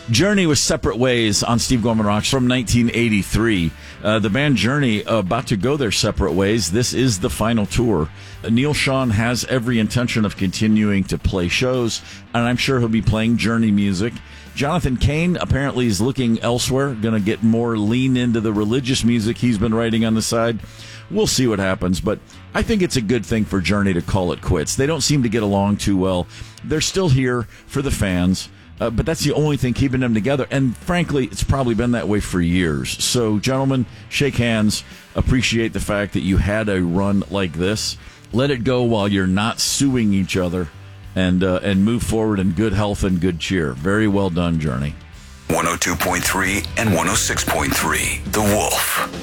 Journey was Separate Ways on Steve Gorman Rocks from 1983. The band Journey about to go their separate ways. This is the final tour. Neil Schon has every intention of continuing to play shows, and I'm sure he'll be playing Journey music. Jonathan Cain apparently is looking elsewhere, going to get more lean into the religious music he's been writing on the side. We'll see what happens, but I think it's a good thing for Journey to call it quits. They don't seem to get along too well. They're still here for the fans. But that's the only thing keeping them together. And frankly, it's probably been that way for years. So, gentlemen, shake hands. Appreciate the fact that you had a run like this. Let it go while you're not suing each other, and move forward in good health and good cheer. Very well done, Journey. 102.3 and 106.3, The Wolf.